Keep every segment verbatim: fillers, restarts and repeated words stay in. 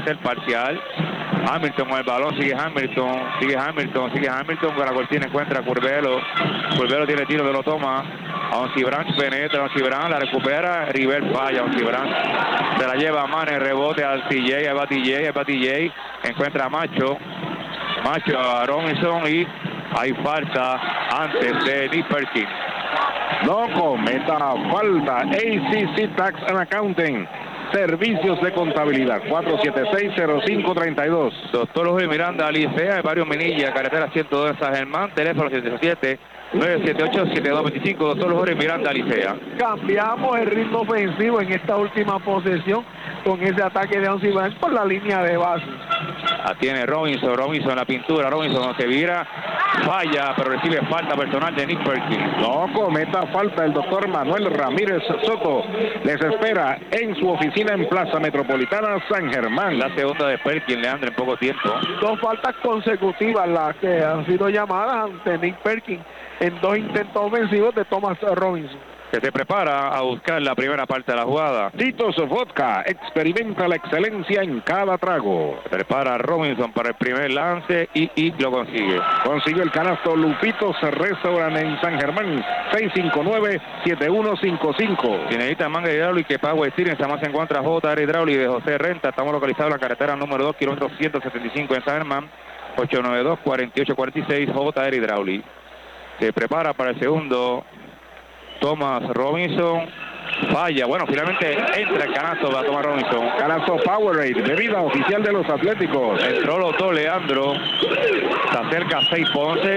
tercer parcial. Hamilton con el balón, sigue Hamilton, sigue Hamilton, sigue Hamilton, con la cortina encuentra a Curbelo. Curbelo tiene tiro, que lo toma. Onsi Branch penetra, Onsi Branch la recupera, River falla, Onsi Branch se la lleva a Mane, rebote al T J, ahí va T J, ahí va T J, encuentra a Macho, Macho a Robinson y hay falta antes de Nick Perkins. No cometa falta. A C C Tax and Accounting. Servicios de contabilidad. cuatro siete seis, cero cinco tres dos. Doctor Jorge Miranda, Alicea, de Barrio Minilla, carretera ciento dos en San Germán, teléfono siete cero siete, nueve siete ocho, siete dos dos cinco. Doctor Jorge Miranda, Alicea. Cambiamos el ritmo ofensivo en esta última posesión con ese ataque de Onsi Branch por la línea de base. La tiene Robinson, Robinson en la pintura, Robinson se vira, falla, pero recibe falta personal de Nick Perkins. No cometa falta. El doctor Manuel Ramírez Soto les espera en su oficina en Plaza Metropolitana San Germán. La segunda de Perkins, Leandro, en poco tiempo. Dos faltas consecutivas las que han sido llamadas ante Nick Perkins en dos intentos ofensivos de Thomas Robinson, que se prepara a buscar la primera parte de la jugada. Tito's Vodka, experimenta la excelencia en cada trago. Se prepara Robinson para el primer lance y, y lo consigue. Consigue el canasto Lupitos Restaurant en San Germán, seis cinco nueve, siete uno cinco cinco. Si necesita manga hidráulica y Power Steering, se se encuentra J R Hidráulica de José Renta. Estamos localizados en la carretera número dos, kilómetro ciento setenta y cinco en San Germán, ocho nueve dos, cuatro ocho cuatro seis, J R Hidráulica. Se prepara para el segundo Thomas Robinson, falla, bueno, finalmente entra el canasto para Thomas Robinson. Canasto Powerade, bebida oficial de los Atléticos. Entró los dos, Leandro, se acerca a seis Ponce,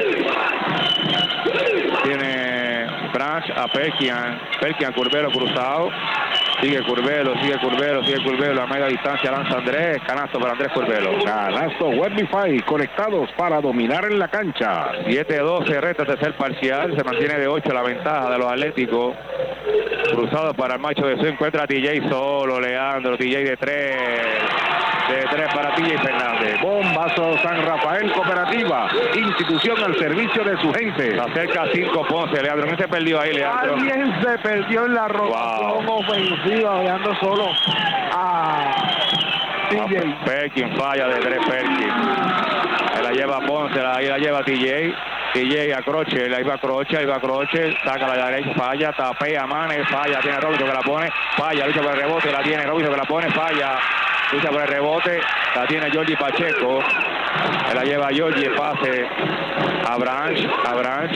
tiene Branch a Perkian, Perkian Curbelo cruzado, sigue Curbelo, sigue Curbelo, sigue Curbelo, a media distancia lanza Andrés, canasto para Andrés Curbelo. Canasto Webify, conectados para dominar en la cancha. siete doce, resta tercer parcial, se mantiene de ocho la ventaja de los Atléticos. Cruzado para el macho de su, encuentra a T J solo, Leandro, T J de tres, de tres para T J Fernández. Bombazo San Rafael Cooperativa, institución al servicio de su gente. Se acerca a cinco Ponce, Leandro, ¿quién se perdió ahí, Leandro? Alguien se perdió en la rotación wow. ofensiva, dejando solo a T J. Perkins falla de tres, Perkins. Se la lleva Ponce, ahí la lleva T J. T J a Croce, ahí va Croce, ahí va Croce, saca la derecha, falla, tapea, Mane, falla, tiene Robinson que la pone, falla, lucha por el rebote, la tiene Robinson que la pone, falla, lucha por el rebote, la tiene Giorgi Pacheco, se la lleva Giorgi, el pase a Branch, a Branch,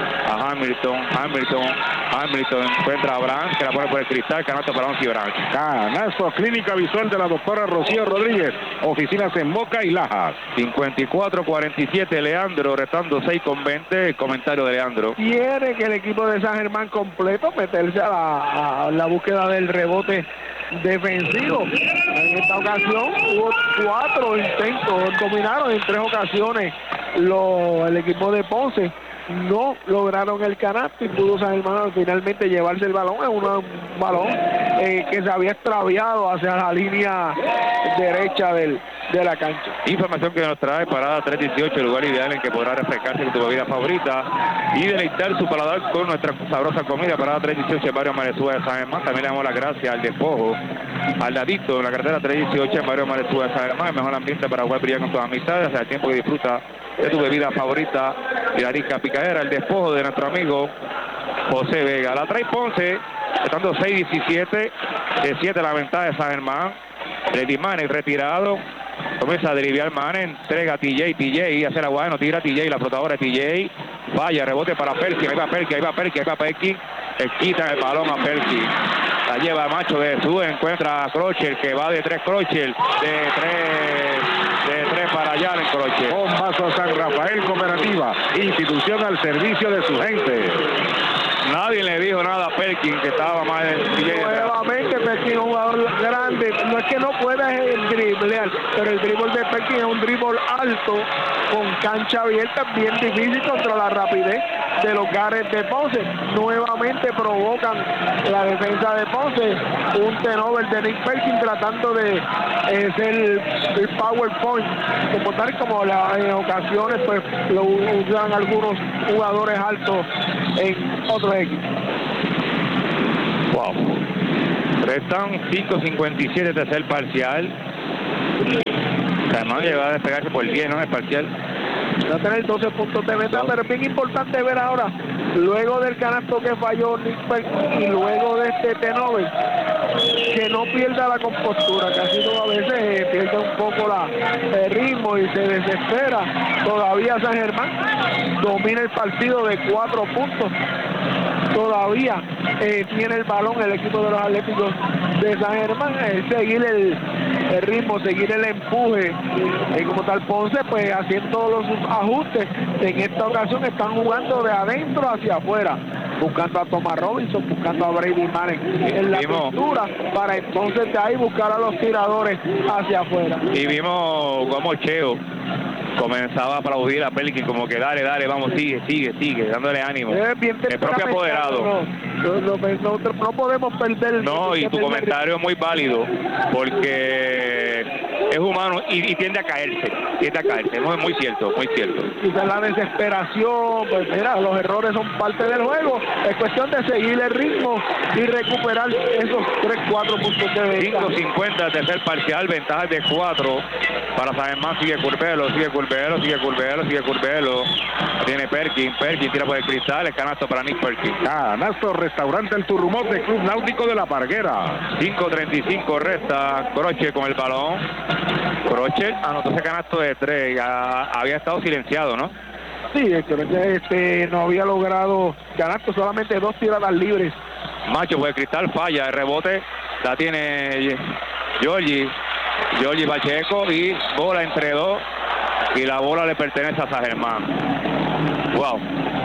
a Hamilton, Hamilton, Hamilton encuentra a Branch, que la pone por el cristal, canasto para Onsi Branch. Canasto, clínica visual de la doctora Rocío Rodríguez, oficinas en Moca y Lajas. cincuenta y cuatro cuarenta y siete, Leandro, restando seis con veinte, el comentario de Leandro. Quiere que el equipo de San Germán completo meterse a la, a la búsqueda del rebote defensivo. En esta ocasión hubo cuatro intentos, dominaron en tres ocasiones lo, el equipo de Ponce. No lograron el canasto y pudo San Germán finalmente llevarse el balón. Es un balón eh, que se había extraviado hacia la línea derecha del, de la cancha. Información que nos trae Parada tres dieciocho, el lugar ideal en que podrá refrescarse con tu bebida favorita y deleitar su paladar con nuestra sabrosa comida. Parada tres dieciocho, en Barrio Maresúa de San Germán. También le damos las gracias al Despojo, al ladito, en la carretera tres dieciocho, en Barrio Maresúa de San Germán. El mejor ambiente para jugar brillar con tus amistades, hacia el tiempo que disfruta de tu bebida favorita y la rica picadera. El Despojo de nuestro amigo José Vega. La trae Ponce, estando seis diecisiete, de siete la ventaja de San Germán. Reddy Mane retirado, comienza a derivar Mane, entrega a T J, T J hace la guada, no tira T J, la flotadora de T J, vaya, rebote para Perkins, ahí va Perkins, ahí va Perkins, ahí va Perkins, le quita el balón a Perkins, la lleva Macho de Jesús, encuentra a Crocher, que va de tres, Crocher, de tres, de tres para allá en Crocher. Bombazo San Rafael Cooperativa, institución al servicio de su gente. Nadie le dijo nada a Perkins, que estaba más en nuevamente Perkins es un jugador grande, no es que no pueda driblear, pero el dribble de Perkins es un dribble alto, con cancha abierta, bien difícil contra la rapidez de los Garrett de Ponce. Nuevamente provocan la defensa de Ponce, un turnover de Nick Perkins tratando de eh, ser el, el PowerPoint, como tal como la, en ocasiones pues lo usan algunos jugadores altos en otros equipos. Wow. Restan cinco cincuenta y siete tercer parcial. Además llegó a despegarse por diez, ¿no? El parcial. Va a tener doce puntos de ventaja, pero es bien importante ver ahora, luego del canasto que falló Nick Perkins y luego de este T-Nobel, que no pierda la compostura, que así a veces eh, pierde un poco la, el ritmo y se desespera. Todavía San Germán domina el partido de cuatro puntos. Todavía eh, tiene el balón el equipo de los Atléticos de San Germán, es seguir el, el ritmo, seguir el empuje, y como tal Ponce pues haciendo todos los ajustes. En esta ocasión están jugando de adentro hacia afuera, buscando a Thomas Robinson, buscando a Brady Manek en la pintura, para entonces de ahí buscar a los tiradores hacia afuera. Y vimos como Cheo comenzaba a aplaudir a Perkins, como que dale, dale, vamos, sigue, sigue, sigue, dándole ánimo. Es bien el propio apoderado. No, no, no, no, no podemos perder. No, y tu comentario es muy válido, porque es humano y, y tiende a caerse, tiende a caerse, no es muy cierto, muy cierto. Quizás la desesperación, pues mira, los errores son parte del juego, es cuestión de seguir el ritmo y recuperar esos tres, cuatro puntos de ventaja. cinco cincuenta, tercer parcial, ventaja de cuatro para San Germán. Sigue Curbelo, sigue Curbelo, sigue Curbelo, sigue Curbelo. Tiene Perkins, Perkins tira por el cristal, el canasto para Nick Perkins. Canasto, Restaurante El Turrumote, Club Náutico de La Parguera. cinco treinta y cinco resta, Croce con el balón. Croce anotó ese canasto de tres, ya había estado silenciado, ¿no? Sí, este, no había logrado canasto, solamente dos tiradas libres. Macho por el cristal falla, el rebote la tiene Giorgi, Giorgi Pacheco, y bola entre dos, y la bola le pertenece a San Germán. Wow.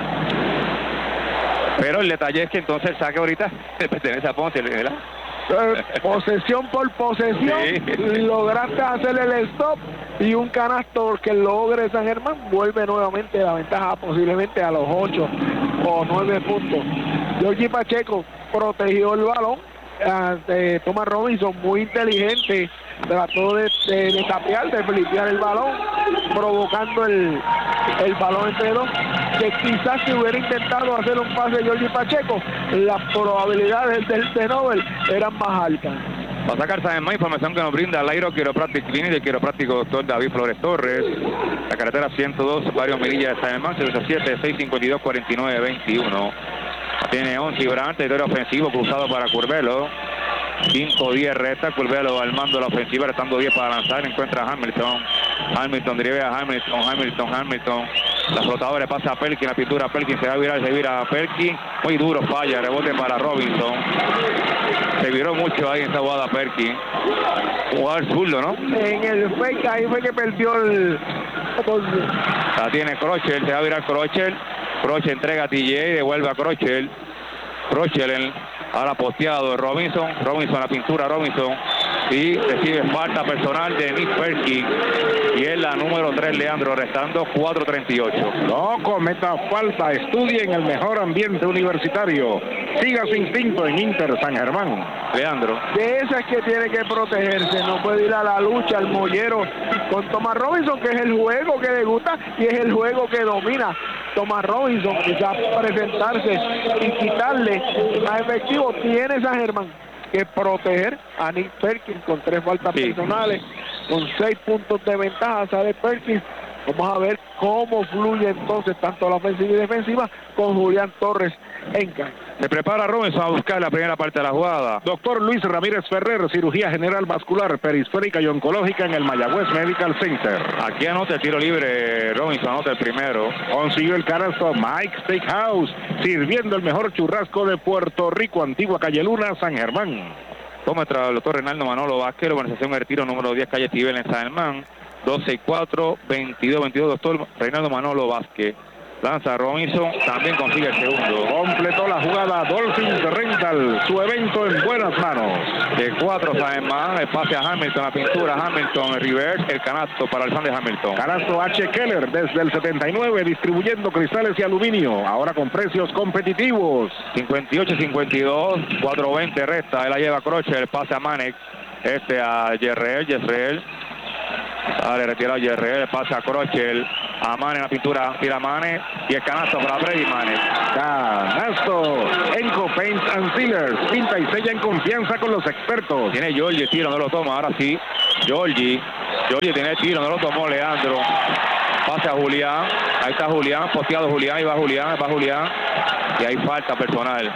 Pero el detalle es que entonces el saque ahorita le pertenece a Ponce, ¿verdad? Eh, posesión por posesión, sí. Lograste hacer el stop y un canasto que logre San Germán, vuelve nuevamente la ventaja posiblemente a los ocho o nueve puntos. Giorgi Pacheco protegió el balón, eh, Thomas Robinson muy inteligente, trató de, de, de tapear, de flipear el balón, provocando el, el balón entre dos, que quizás si hubiera intentado hacer un pase de Giorgi Pacheco, las probabilidades del T-Nobel eran más altas. Va a sacar San Germán, información que nos brinda Lairo Chiropractic Clinic del quiropráctico doctor David Flores Torres. La carretera ciento dos, Barrio Mililla de San Germán, cero siete, seis cinco dos, cuatro nueve dos uno. Tiene once Brant, territorio ofensivo cruzado para Curbelo. cinco diez resta, Curbelo al mando de la ofensiva, restando diez para lanzar. Encuentra a Hamilton. Hamilton drive a Hamilton, Hamilton, Hamilton. La flotadora pasa a Perkins, la pintura a Perkins, se va a virar, se vira a Perkins. Muy duro, falla, rebote para Robinson. Se viró mucho ahí en esa jugada Perkins. Jugador zurdo, ¿no? En el fake, ahí fue que perdió el... La tiene Crochel, se va a virar Crochel. Crochel entrega a T J, devuelve a Crochel. Crochel en, ahora posteado Robinson. Robinson a la pintura, Robinson. Y recibe falta personal de Nick Perkins. Y es la número tres, Leandro, restando cuatro treinta y ocho. No cometa falta, estudie en el mejor ambiente universitario. Siga su instinto en Inter San Germán. Leandro. De esas que tiene que protegerse, no puede ir a la lucha, al mollero con Thomas Robinson, que es el juego que le gusta y es el juego que domina. Thomas Robinson, quizás presentarse y quitarle más efectivo, tiene San Germán que proteger a Nick Perkins con tres faltas sí. personales, con seis puntos de ventaja, sale Perkins. Vamos a ver cómo fluye entonces tanto la ofensiva y defensiva con Julián Torres en cancha. Se prepara Robinson a buscar la primera parte de la jugada. Doctor Luis Ramírez Ferrer, cirugía general vascular, perisférica y oncológica en el Mayagüez Medical Center. Aquí anota el tiro libre, Robinson anota el primero. Consiguió el canasto Mike Steakhouse, sirviendo el mejor churrasco de Puerto Rico, Antigua Calle Luna, San Germán. Tómetra el doctor Reinaldo Manolo Vázquez, organización El Retiro número diez, calle Tibel en San Germán. dos seis cuatro, veintidós veintidós, doctor Reinaldo Manolo Vázquez. Lanza Robinson, también consigue el segundo. Completó la jugada Dolphins Rental, su evento en buenas manos. De cuatro San Germán, el pase a Hamilton, la pintura Hamilton, el reverse, el canasto para el fan de Hamilton. Canasto H. Keller desde el setenta y nueve, distribuyendo cristales y aluminio, ahora con precios competitivos. cincuenta y ocho cincuenta y dos, cuatro veinte resta, él la lleva Croce, el pase a Manek, este a Yerreel, Yerreel. Sale retirado Yerrel, pasa a Crochel, a Mane en la pintura, tira Mane y el canasto para Brady Mane. Canasto, Enco Paints and Sealers, pinta y sella en confianza con los expertos. Tiene Giorgi, tiro, no lo toma, ahora sí, Giorgi, Giorgi tiene tiro, no lo tomó Leandro. Pase a Julián, ahí está Julián, posteado Julián, ahí va Julián, va Julián, y hay falta personal.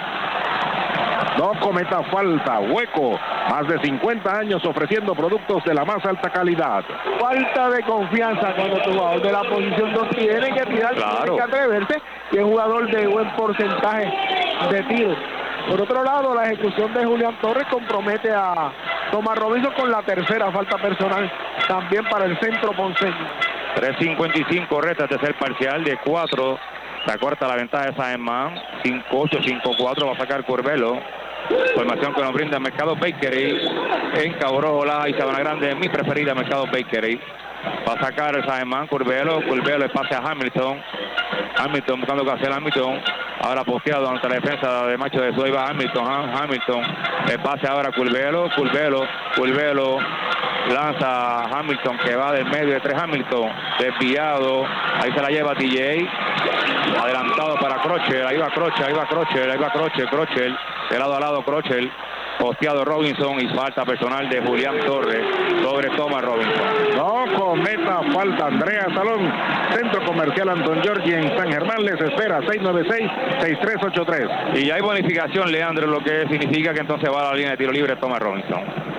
No cometa falta, Hueco, más de cincuenta años ofreciendo productos de la más alta calidad. Falta de confianza cuando tu jugador de la posición dos tiene que tirar, claro. Tiene que atreverse, y es jugador de buen porcentaje de tiro. Por otro lado, la ejecución de Julián Torres compromete a Thomas Robinson con la tercera falta personal, también para el centro ponceño. tres cincuenta y cinco resta, tercer parcial de cuatro. Se acorta la ventaja de Saemán. cinco ocho, cinco cuatro va a sacar Curbelo. Formación que nos brinda el Mercado Bakery en Cabo Rojo, Laja y Sabana Grande. Mi preferida, Mercado Bakery. Va a sacar el Saemán, Curbelo. Curbelo, el pase a Hamilton. Hamilton buscando que hacer Hamilton. Ahora posteado ante la defensa de Macho de Sueva. Hamilton, Hamilton. El pase ahora a Curbelo. Curbelo, Curbelo. Lanza a Hamilton que va del medio de tres. Hamilton desviado. Ahí se la lleva T J. Adelantado para Crochel. Ahí va Crochel, ahí va Crochel, ahí va Crochel. Crochel de lado a lado Crochel. Posteado Robinson y falta personal de Julián Torres sobre Thomas Robinson. No cometa falta, Andrea Salón. Centro Comercial Anton Giorgi en San Germán les espera, seis nueve seis, seis tres ocho tres. Y ya hay bonificación, Leandro, lo que significa que entonces va a la línea de tiro libre Thomas Robinson.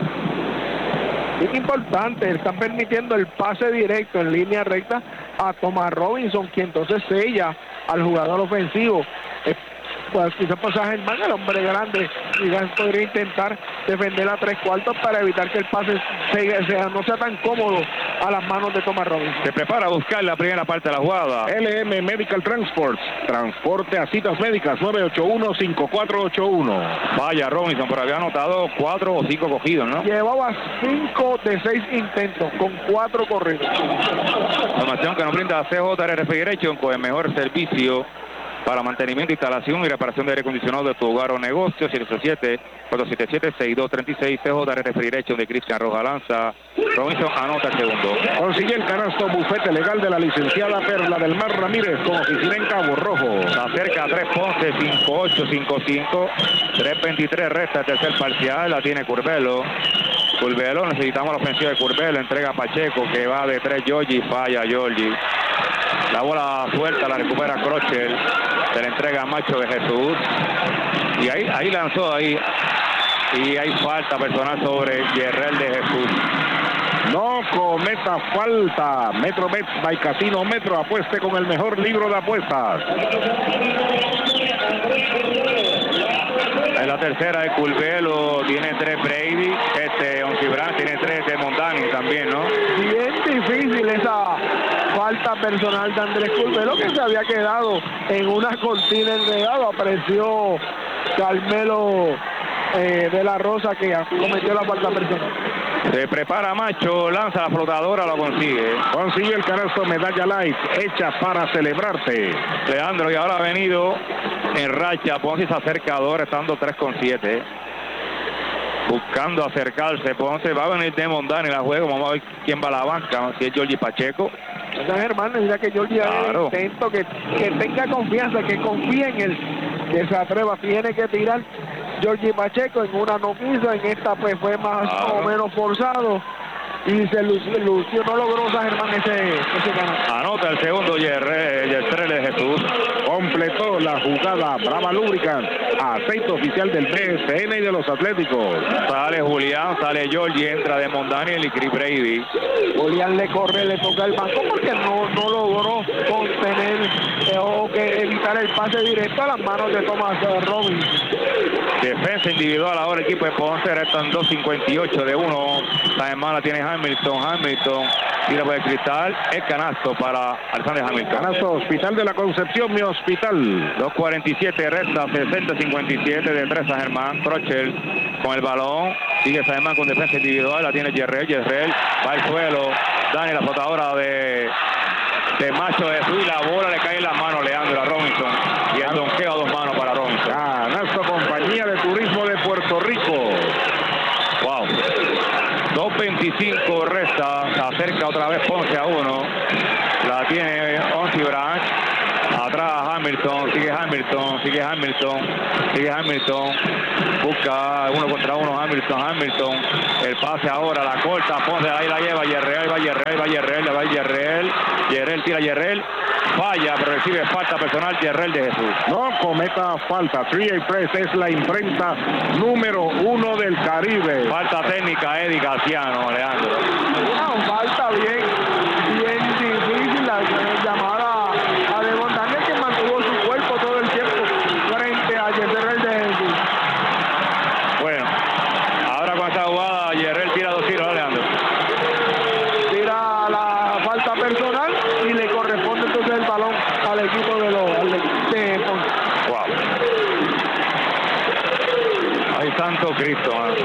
Es importante, están permitiendo el pase directo en línea recta a Thomas Robinson, quien entonces sella al jugador ofensivo. Pues quizás pasa Germán, el hombre grande, quizás podría intentar defender a tres cuartos para evitar que el pase sea, sea, no sea tan cómodo a las manos de Thomas Robinson. Se prepara a buscar la primera parte de la jugada. L M Medical Transports, transporte a citas médicas, nueve ocho uno, cinco cuatro ocho uno. Vaya Robinson, pero había anotado cuatro o cinco cogidos, ¿no? Llevaba cinco de seis intentos, con cuatro corridos. Formación que nos brinda C J R Refrigeration con el mejor servicio para mantenimiento, instalación y reparación de aire acondicionado de tu hogar o negocio. Siete ocho siete, cuatro siete siete, seis dos tres seis. C J R Refrigeration de Cristian Roja Lanza. Robinson anota el segundo. Consigue el canasto bufete legal de la licenciada Perla del Mar Ramírez con oficina en Cabo Rojo. Se acerca a tres Ponce, cinco ocho, cinco cinco. tres veintitrés resta el tercer parcial. La tiene Curbelo. Curbelo, necesitamos la ofensiva de Curbelo. Entrega a Pacheco que va de tres. Giorgi, falla Giorgi. La bola suelta, la recupera Crochel. Se le entrega a Macho de Jesús. Y ahí, ahí lanzó ahí. Y hay falta personal sobre Yerrel de Jesús. No cometa falta. Metrobet by Casino Metro. Apueste con el mejor libro de apuestas. En la tercera de Curbelo, tiene tres Brady, este Oncibran tiene tres de Mondani también, ¿no? Bien difícil esa falta personal de Andrés Curbelo, que se había quedado en una cortina enredado. Apareció Carmelo eh, de la Rosa, que cometió la falta personal. Se prepara Macho, lanza la flotadora, lo consigue. Consigue el canasto Medalla Light, hecha para celebrarse. Leandro, y ahora ha venido en racha. Ponce se acerca a dos, estando tres con siete. Buscando acercarse. Ponce va a venir de Mondani la juego. Vamos a ver quién va a la banca. Si es Giorgi Pacheco. San Germán necesita que Giorgi haga el intento, que, que tenga confianza, que confíe en él, que se atreva. Tiene que tirar Giorgi Pacheco. En una no quiso, en esta pues fue más claro. o menos forzado. Y se lució, lució, no logró San Germán ese, ese canal. Anota el segundo Yerrel de Jesús. Completó la jugada Brava Lubricant, aceite oficial del B S N y de los Atléticos. Sale Julián, sale Giorgi, entra de Mondaniel y Chris Brady. Julián le corre, le toca el banco porque no, no logró contener eh, o que evitar el pase directo a las manos de Thomas Robinson. Defensa individual ahora el equipo de Ponce, restan dos cincuenta y ocho de uno. La hermana tiene Hamilton, Hamilton, tira por el cristal, el canasto para Alexander Hamilton. Canasto Hospital de la Concepción, mi hospital. dos cuarenta y siete resta, sesenta cincuenta y siete de tres San Germán. Crochel con el balón, sigue San Germán con defensa individual, la tiene Yerrel, Yerrel va al suelo, Dani la flotadora de, de Macho de Jesús, y la bola le cae en las manos Leandro a Robinson, y el donqueo a dos manos para Robinson. Canasto Compañía de Turismo de Puerto Rico. Wow. dos veinticinco resta, se acerca otra vez Ponce a uno. La tiene Onsi Branch. Atrás Hamilton, sigue Hamilton, sigue Hamilton, sigue Hamilton. Busca uno contra uno Hamilton, Hamilton. El pase ahora, la corta, Ponce, ahí la lleva Yerreel, va Yerreel, va Yerreel, le va Yerreel. Yerreel tira Yerreel. Falla, pero recibe falta personal Yerreel de Jesús. No cometa falta. Three A Press es la imprenta número uno del Caribe. Falta técnica, Eddie Casiano, Leandro. No, falta bien, bien difícil la llamada a Devon Daniel, que mantuvo su cuerpo todo el tiempo frente a Yerreel de Jesús. Bueno, ahora con esta jugada Yerreel tira dos tiros, ¿no, Leandro? Tira la falta personal y le corresponde entonces el balón al equipo de los de Ponce. Wow. Ay, santo Cristo, man.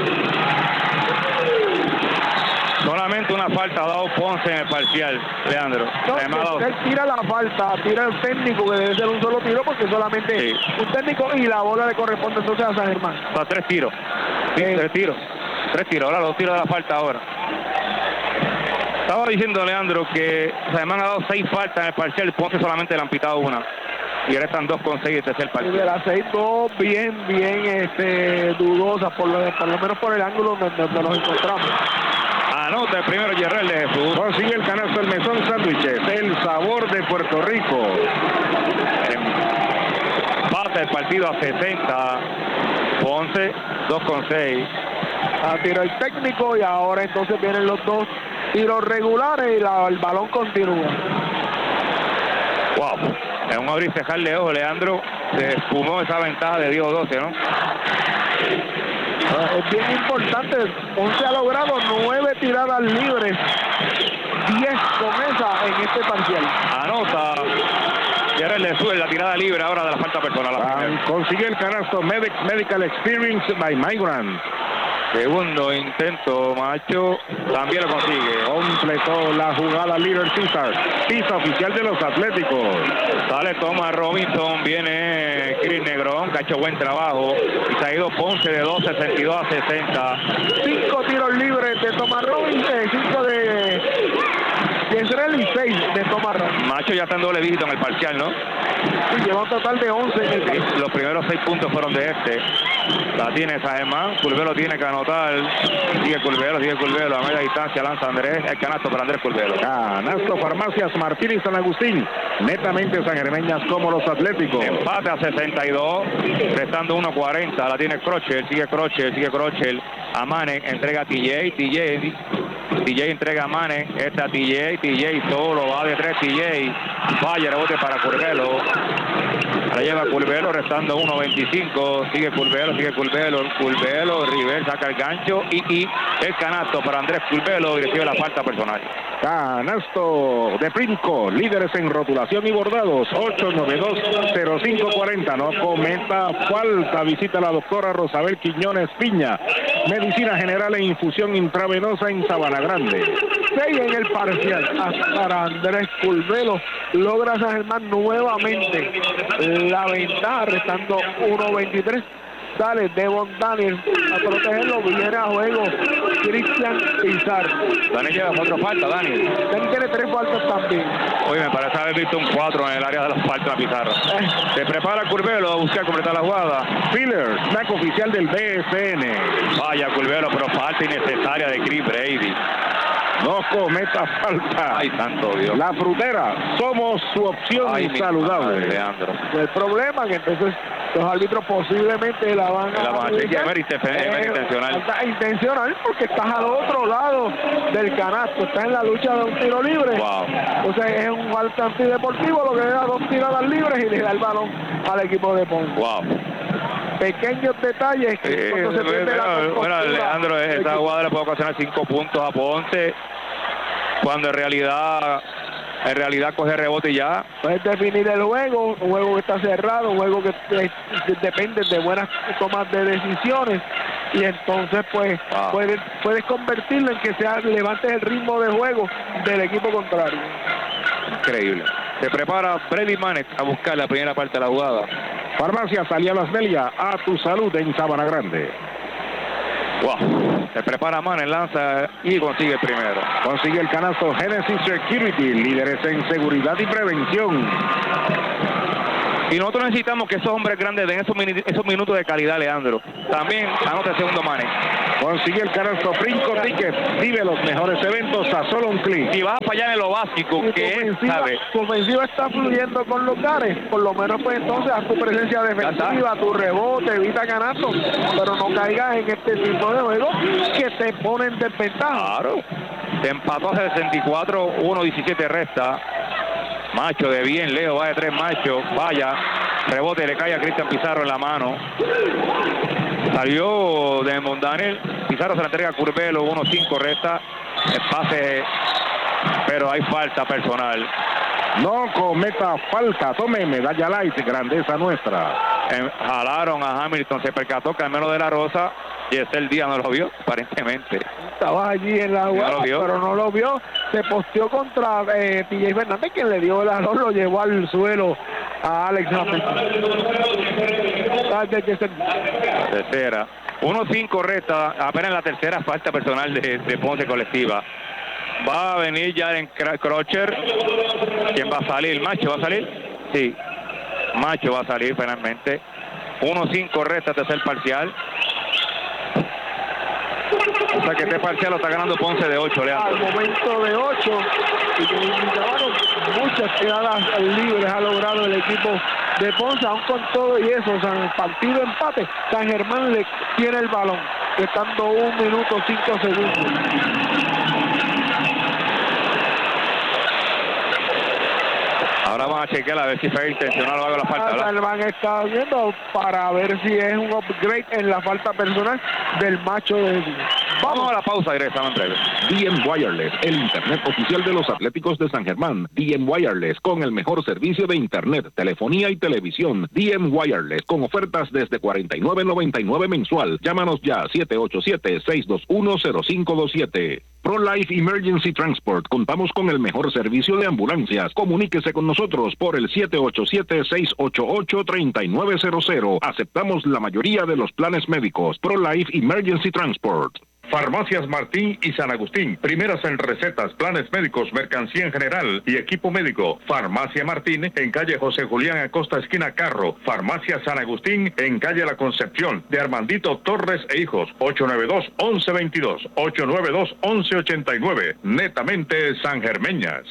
Solamente una falta ha dado Ponce en el parcial, Leandro. No, dado... él tira la falta, tira el técnico, que debe ser un solo tiro porque solamente sí. un técnico, y la bola le corresponde entonces a San Germán. O sea, tres tiros. Sí, eh. tres tiros. Tres tiros, ahora los tiros de la falta ahora. Estaba diciendo, Leandro, que San Germán ha dado seis faltas en el parcial y Ponce solamente le han pitado una. Y ahora están dos con seis de tercer parcial. Y de las seis, dos bien, bien este, dudosas, por lo, por lo menos por el ángulo donde, donde nos encontramos. Anota el primero Yerreel de Jesús. Consigue el canasto el Mesón Sándwiches, el sabor de Puerto Rico. Pasa el partido a sesenta. Ponce, dos con seis. A tiro el técnico y ahora entonces vienen los dos tiros regulares y la, el balón continúa. Wow. En un abrir y cejar de ojo, Leandro, se espumó esa ventaja de diez doce, ¿no? Es bien importante. Ponce ha logrado nueve tiradas libres, diez con esa en este parcial. Anota Yerreel le sube la tirada libre ahora de la falta personal. Ah, consigue el canasto Medic, Medical Experience by Migrant. Segundo intento, Macho, también lo consigue. Completó la jugada líder César, pista oficial de los Atléticos. Sale Thomas Robinson, viene Chris Negrón, que ha hecho buen trabajo. Y se ha ido Ponce de dos sesenta y dos a sesenta. Cinco tiros libres de Thomas Robinson, cinco de Yerreel y seis de Thomas Robinson. Macho ya está en doble dígito en el parcial, ¿no? Sí, lleva un total de once en el parcial. Los primeros seis puntos fueron de este. La tiene San Germán, Curvelo tiene que anotar. Sigue Curvelo, sigue Curvelo, a media distancia lanza Andrés, el canasto para Andrés Curvelo. Canasto Farmacias Martín y San Agustín, netamente sangermeñas como los Atléticos. Empate a sesenta y dos, restando uno cuarenta, la tiene Crochel, sigue Crochel, sigue Crochel, a Manek, entrega a T J, T J, T J entrega a Manek, esta T J, T J solo, va de tres T J, falla, rebote para Curvelo. La lleva Curvelo, restando uno veinticinco, sigue Curvelo, sigue Curvelo, Curvelo, River saca el gancho y, y el canasto para Andrés Curvelo y recibe la falta personal. Canasto de Princo, líderes en rotulación y bordados, ocho nueve dos cero cinco cuatro cero, no cometa falta, visita a la doctora Rosabel Quiñones Piña, medicina general e infusión intravenosa en Sabana Grande. seis en el parcial para Andrés Curvelo, logra San Germán nuevamente la ventaja, restando uno veintitrés. Sale Devon Daniel a protegerlo, viene a juego Cristian Pizarro. Daniel lleva cuatro faltas, Daniel. Daniel tiene tres faltas también. Oye, me parece haber visto un cuatro en el área de las faltas de Pizarro. Eh. Se prepara Curvelo a buscar completar la jugada. Filler, snack oficial del B S N. Vaya Curvelo, pero falta innecesaria de Chris Brady. No cometa falta. Ay, santo Dios. La Frutera, somos su opción Ay, saludable. Leandro. El problema que entonces los árbitros posiblemente la van a... La van a chequear, es eh, intencional. Intencional, porque estás al otro lado del canasto, estás en la lucha de un tiro libre. Wow. Entonces es un falta antideportivo, lo que le da dos tiradas libres y le da el balón al equipo de Ponce. Wow. Pequeños detalles que sí, cuando se pierde bueno, la bueno, Leandro, esta jugada le puede ocasionar cinco puntos a Ponce, cuando en realidad en realidad coge rebote y ya. Puedes definir el juego, un juego que está cerrado, un juego que eh, depende de buenas tomas de decisiones, y entonces pues wow. puedes, puedes convertirlo en que sea levante el ritmo de juego del equipo contrario. Increíble. Se prepara Brady Manek a buscar la primera parte de la jugada. Farmacia Salía Las Melia, a tu salud en Sabana Grande. Wow. Se prepara Manes, lanza y consigue el primero. Consigue el canasto Genesis Security, líderes en seguridad y prevención. Y nosotros necesitamos que esos hombres grandes den esos, esos minutos de calidad, Leandro. También anota el segundo Manes. Consigue el canasto Brinco Ticket. Vive los mejores eventos a solo un clic. Y vas a fallar en lo básico, y que tu es, ofensiva, ¿sabes? tu ofensiva está fluyendo con los gares. Por lo menos, pues entonces, haz tu presencia defensiva, tu rebote, evita canastos, pero no caigas en este tipo de juego que te ponen desventaja. Claro. Se empató a sesenta y cuatro, uno diecisiete resta. Macho de bien, Leo va de tres, Macho, vaya, rebote, le cae a Cristian Pizarro en la mano. Salió de Mondaniel, Pizarro se la entrega a Curbelo, uno cinco resta, el pase, pero hay falta personal. No cometa falta, tome medalla light, grandeza nuestra. Eh, jalaron a Hamilton, se percató que al menos de la Rosa, y ese el día no lo vio, aparentemente. Estaba allí en la jugada, no pero no lo vio. Se posteó contra eh, P J Fernández, quien le dio el error, lo llevó al suelo a Alex Hamilton. Tercera. uno cinco resta, apenas la tercera falta personal de, de Ponce colectiva. Va a venir ya en Crocher. ¿Quién va a salir? ¿Macho va a salir? Sí. Macho va a salir finalmente. uno cinco resta, tercer parcial. O sea que este parcial lo está ganando Ponce de ocho, Leandro. Al momento de ocho, y como indicaron, muchas quedadas libres ha logrado el equipo de Ponce, aún con todo y eso, o sea, en el partido empate, San Germán le tiene el balón, estando un minuto cinco segundos. Ahora van a chequear a ver si fue intencional o algo la falta, ¿verdad? San Germán está viendo para ver si es un upgrade en la falta personal del Macho de... Vamos a la pausa y regresamos en breve. D M Wireless, el internet oficial de los Atléticos de San Germán. D M Wireless, con el mejor servicio de internet, telefonía y televisión. D M Wireless, con ofertas desde cuarenta y nueve noventa y nueve mensual. Llámanos ya, siete ocho siete, seis dos uno, cero cinco dos siete. ProLife Emergency Transport. Contamos con el mejor servicio de ambulancias. Comuníquese con nosotros por el siete ocho siete, seis ocho ocho, tres nueve cero cero. Aceptamos la mayoría de los planes médicos. ProLife Emergency Transport. Farmacias Martín y San Agustín, primeras en recetas, planes médicos, mercancía en general y equipo médico. Farmacia Martín en calle José Julián Acosta, esquina Carro. Farmacia San Agustín en calle La Concepción, de Armandito Torres e Hijos, ocho nueve dos, once veintidós, ocho nueve dos, once ochenta y nueve. Netamente sangermeñas.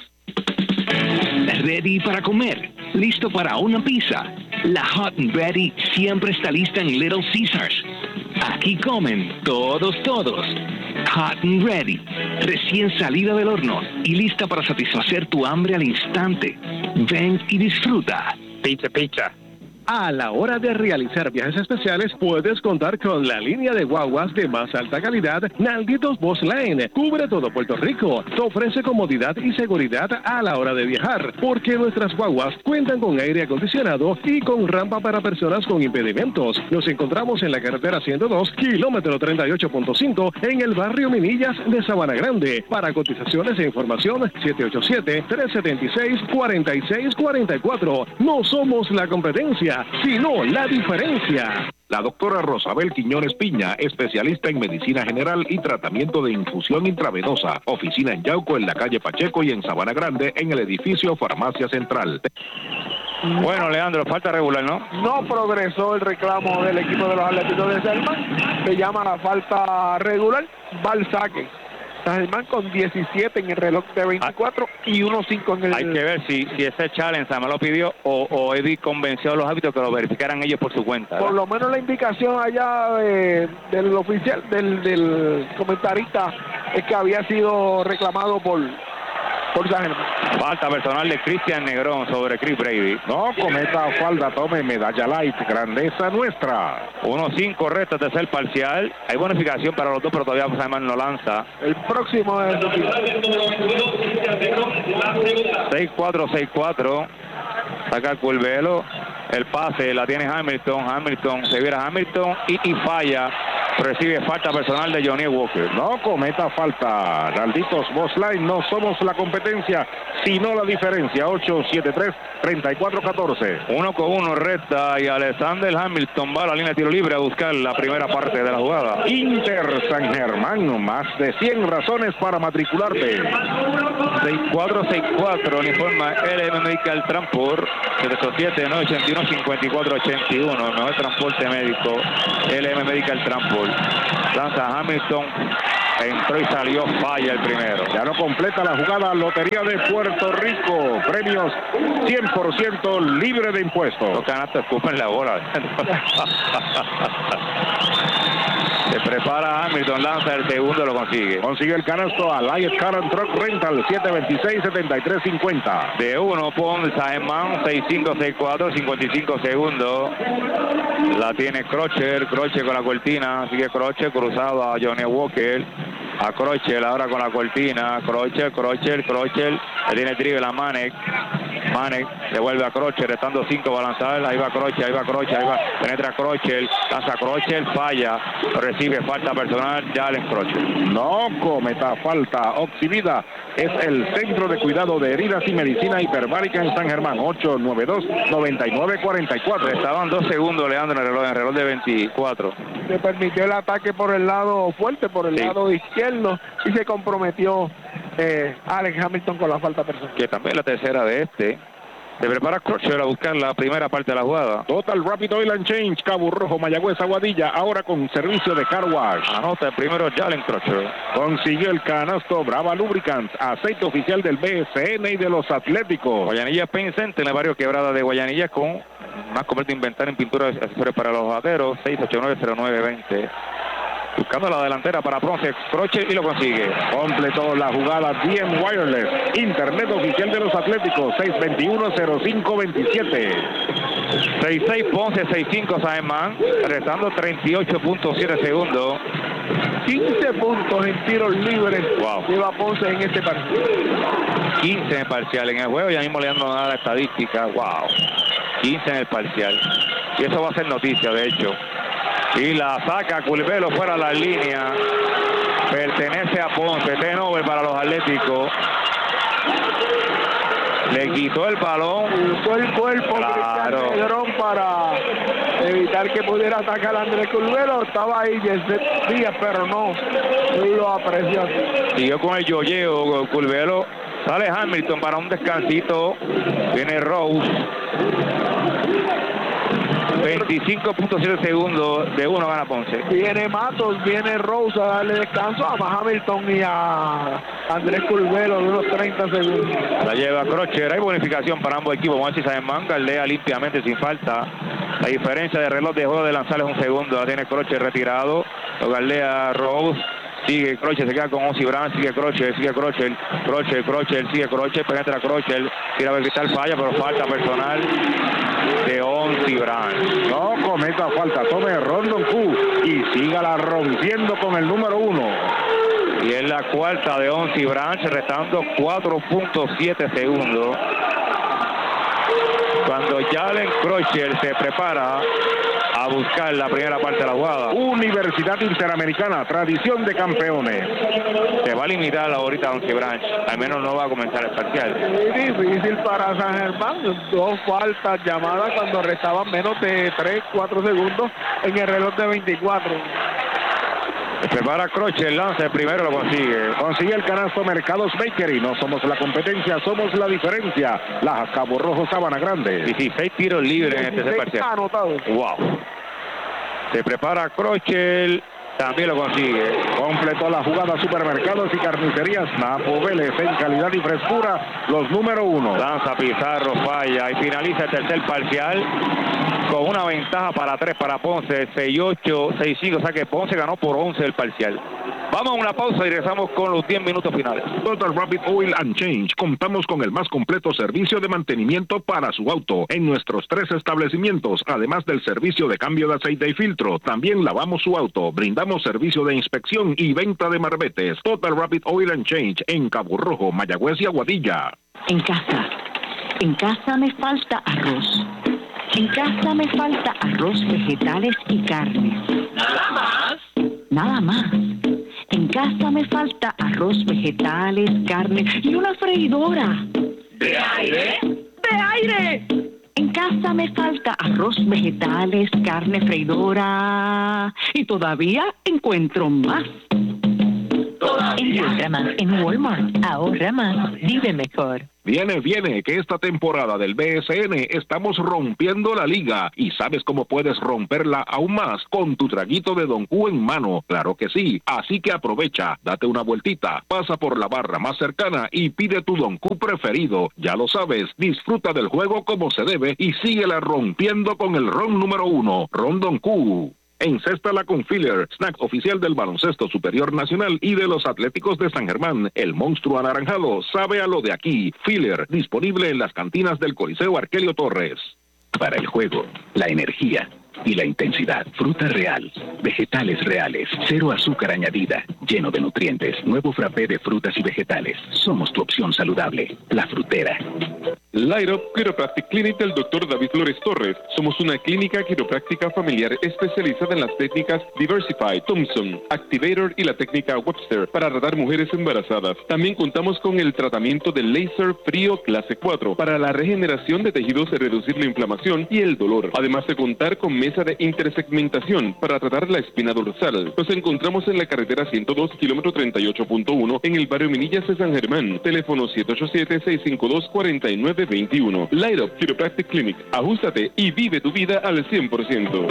¿Ready para comer? ¿Listo para una pizza? La Hot and Ready siempre está lista en Little Caesars. Aquí comen todos, todos. Hot and Ready, recién salida del horno y lista para satisfacer tu hambre al instante. Ven y disfruta. Pizza, pizza. A la hora de realizar viajes especiales, puedes contar con la línea de guaguas de más alta calidad, Nalguitos Boss Lane. Cubre todo Puerto Rico. Te ofrece comodidad y seguridad a la hora de viajar, porque nuestras guaguas cuentan con aire acondicionado y con rampa para personas con impedimentos. Nos encontramos en la carretera ciento dos, kilómetro treinta y ocho punto cinco, en el barrio Minillas de Sabana Grande. Para cotizaciones e información, siete ocho siete, tres siete seis, cuatro seis cuatro cuatro. No somos la competencia, sino la diferencia. La doctora Rosabel Quiñones Piña, especialista en medicina general y tratamiento de infusión intravenosa. Oficina en Yauco, en la calle Pacheco y en Sabana Grande, en el edificio Farmacia Central. Bueno, Leandro, falta regular, ¿no? No progresó el reclamo del equipo de los Atléticos de San Germán. Se llama la falta regular, va al saque. San Germán con diecisiete en el reloj de veinticuatro ah, y uno cinco en el... Hay que ver si, si ese challenge me lo pidió o, o Eddie convenció a los árbitros que lo verificaran ellos por su cuenta, ¿verdad? Por lo menos la indicación allá de, del oficial, del, del comentarista, es que había sido reclamado por... por San Germán. Falta personal de Cristian Negrón sobre Chris Brady. No cometa falta, tome medalla light, grandeza nuestra. uno cinco resta, tercer parcial. Hay bonificación para los dos, pero todavía San Germán no lanza. El próximo es seis cuatro, seis cuatro. Saca Curvelo. El pase la tiene Hamilton. Hamilton se viera Hamilton y, y falla. Recibe falta personal de Johnny Walker. No cometa falta. Nalditos Boss Line, no somos la competencia, sino la diferencia. ocho siete tres, tres cuatro uno cuatro. Uno con uno recta y Alexander Hamilton va a la línea de tiro libre a buscar la primera parte de la jugada. Inter San Germán, más de cien razones para matricularte. seis cuatro seis cuatro, uniforma L M Medical Transport, siete ocho siete, nueve ocho uno, cinco cuatro ocho uno, mejor transporte médico, L M Medical Transport. Lanza Hamilton, entró y salió, falla el primero. Ya no completa la jugada. Lotería de Puerto Rico, premios cien por ciento libre de impuestos. Los canastos escupen la bola. Se prepara Hamilton, lanza el segundo, lo consigue. Consigue el canasto a Light Car and Truck Rental, siete veintiséis, setenta y tres cincuenta. De uno, Pon Saemán, seis cinco seis cuatro, cincuenta y cinco segundos. La tiene Crotcher, Crotcher con la cortina, sigue Crotcher, cruzado a Johnny Walker. A Crotcher, ahora con la cortina, Crotcher, Crotcher, Crotcher, le tiene drible a Manek. Manek devuelve a Crotcher, restando cinco para lanzar, ahí va Crotcher, ahí va Crotcher, ahí va, penetra Crotcher, lanza Crotcher, falla, recibe falta personal, Jalen Crotcher. No cometa falta. Oxivida es el Centro de Cuidado de Heridas y Medicina Hiperbárica en San Germán, ocho nueve dos, nueve nueve cuatro cuatro. Estaban dos segundos, Leandro, en el reloj, en el reloj de veinticuatro. Se permitió el ataque por el lado fuerte, por el sí. lado izquierdo, y se comprometió eh, Alex Hamilton con la falta personal. Que también la tercera de este. Se prepara Crotcher a buscar la primera parte de la jugada. Total Rapid Oil and Change, Cabo Rojo, Mayagüez, Aguadilla, ahora con servicio de car wash. Anota el primero Jalen Crotcher. Consiguió el canasto Brava Lubricants, aceite oficial del B S N y de los Atléticos. Guayanilla Paint Center, en el barrio Quebrada de Guayanilla, con más completo inventario en pintura de accesorios para los bateros, seis ocho nueve, cero nueve dos cero. Buscando la delantera para Ponce, Crotcher, y lo consigue. Completó la jugada D M Wireless, internet oficial de los Atléticos, seis dos uno, cero cinco dos siete. seis seis Ponce, seis cinco Saemán, restando treinta y ocho punto siete segundos. quince puntos en tiros libres. Wow. Lleva Ponce en este partido. quince en el parcial. En el juego ya mismo le dando nada la estadística. Wow. quince en el parcial. Y eso va a ser noticia, de hecho. Y la saca Culvelo fuera de la línea. Pertenece a Ponce. Turnover para los Atléticos. Le quitó el balón. Usó el cuerpo claro. Negrón para evitar que pudiera atacar a Andrés Culvelo. Estaba ahí Díaz, pero no lo apreció. Siguió con el yoyeo Culvelo. Sale Hamilton para un descansito. Viene Rose. veinticinco punto siete segundos, de uno gana Ponce. Viene Matos, viene Rose a darle descanso a Hamilton y a Andrés Culvelo de unos treinta segundos. La lleva Crotcher, hay bonificación para ambos equipos. Juan Saemán galdea limpiamente sin falta. La diferencia de reloj de juego de lanzar es un segundo. La tiene Crotcher retirado, lo galdea Rose. Sigue Crotcher, se queda con Ozzy Brown, sigue Crotcher, sigue Crotcher, Crotcher, Crotcher, sigue Crotcher, penetra Crotcher, tira vertical, falla, pero falta personal de Ozzy Brown. No cometa falta, tome Rondon Q y sígala rompiendo con el número uno. Y es la cuarta de Ozzy Brown, restando cuatro punto siete segundos. Cuando Jalen Crotcher se prepara a buscar la primera parte de la jugada. Universidad Interamericana, tradición de campeones. Se va a limitar ahorita a Once Branch, al menos no va a comenzar el parcial. Muy difícil para San Germán, dos faltas llamadas cuando restaban menos de tres, cuatro segundos en el reloj de veinticuatro. Se prepara Crotcher, lanza el primero, lo consigue. Consigue el canasto Mercados Bakery. No somos la competencia, somos la diferencia. Las Cabo Rojo, Sabana Grande. dieciséis tiros libres en este tercer parcial. Anotados. Wow. Se prepara Crotcher, también lo consigue. Completó la jugada Supermercados y Carnicerías Napo Vélez, en calidad y frescura, los número uno. Lanza Pizarro, falla y finaliza el tercer parcial con una ventaja para tres para Ponce, seis ocho, seis cinco, o sea que Ponce ganó por once el parcial. Vamos a una pausa y regresamos con los diez minutos finales. Total Rapid Oil and Change. Contamos con el más completo servicio de mantenimiento para su auto en nuestros tres establecimientos, además del servicio de cambio de aceite y filtro. También lavamos su auto, brindamos servicio de inspección y venta de marbetes. Total Rapid Oil and Change en Cabo Rojo, Mayagüez y Aguadilla. En casa, en casa me falta arroz. En casa me falta arroz, vegetales y carnes. ¿Nada más? nada más. En casa me falta arroz, vegetales, carne y una freidora. ¿De aire? ¡De aire! En casa me falta arroz, vegetales, carne, freidora y todavía encuentro más. Encuentra más en Walmart. Ahorra más, vive mejor. Viene, viene, que esta temporada del B S N estamos rompiendo la liga. ¿Y sabes cómo puedes romperla aún más? Con tu traguito de Don Q en mano. Claro que sí. Así que aprovecha, date una vueltita, pasa por la barra más cercana y pide tu Don Q preferido. Ya lo sabes, disfruta del juego como se debe y síguela rompiendo con el ron número uno, Ron Don Q. Encéstala con Filler, snack oficial del Baloncesto Superior Nacional y de los Atléticos de San Germán. El monstruo anaranjado sabe a lo de aquí. Filler, disponible en las cantinas del Coliseo Arquelio Torres. Para el juego, la energía y la intensidad. Fruta real, vegetales reales, cero azúcar añadida, lleno de nutrientes. Nuevo frappé de frutas y vegetales. Somos tu opción saludable. La Frutera. Light Up Chiropractic Clinic del doctor David Flores Torres. Somos una clínica quiropráctica familiar especializada en las técnicas Diversify, Thompson, Activator y la técnica Webster para tratar mujeres embarazadas. También contamos con el tratamiento de láser frío clase cuatro para la regeneración de tejidos y reducir la inflamación y el dolor. Además de contar con mesa de intersegmentación para tratar la espina dorsal. Nos encontramos en la carretera ciento dos, kilómetro treinta y ocho punto uno, en el barrio Minillas de San Germán. Teléfono siete ocho siete, seis cinco dos, cuatro nueve dos uno. Light Up Chiropractic Clinic. Ajústate y vive tu vida al cien por ciento.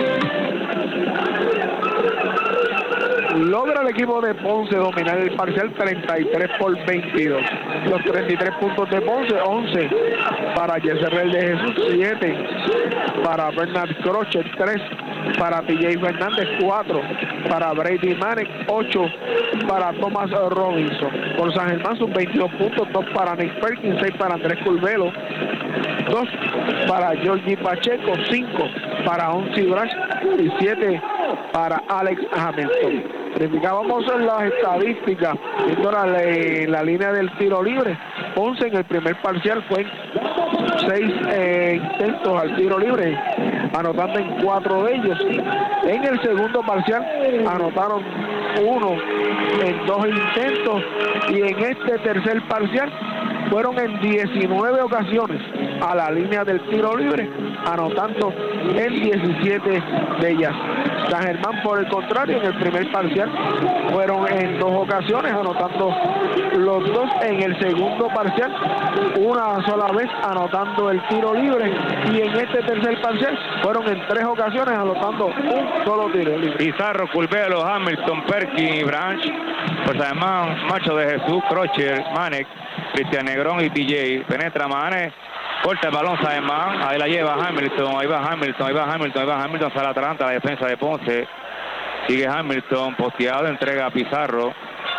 Logra el equipo de Ponce dominar el parcial treinta y tres por veintidós. Los treinta y tres puntos de Ponce, once para Yeserrel de Jesús, siete para Bernard Crochet, tres para T J Fernández, cuatro para Brady Manek, ocho para Thomas Robinson. Por San Germán son veintidós puntos, dos para Nick Perkins, seis para Andrés Curvelo, dos para Georgie Pacheco, cinco para Onsi Brash y siete para Alex Hamilton. Verificábamos en las estadísticas, viendo la, la línea del tiro libre. Ponce en el primer parcial fue seis eh, intentos al tiro libre, anotando en cuatro de ellos. En el segundo parcial anotaron uno en dos intentos, y en este tercer parcial fueron en diecinueve ocasiones a la línea del tiro libre, anotando en diecisiete de ellas. San Germán, por el contrario, en el primer parcial fueron en dos ocasiones, anotando los dos. En el segundo parcial, una sola vez anotando el tiro libre, y en este tercer parcial fueron en tres ocasiones anotando un solo tiro libre. Pizarro, Curvelo, Hamilton, Perkins, Branch, pues además Macho de Jesús, Crocher, Manek, Cristian Negrón y T J. Penetra Manek, corta el balón San Germán, ahí la lleva Hamilton, ahí va Hamilton, ahí va Hamilton, ahí va Hamilton, sale Atlanta, la defensa de Ponce. Sigue Hamilton, posteado, entrega a Pizarro.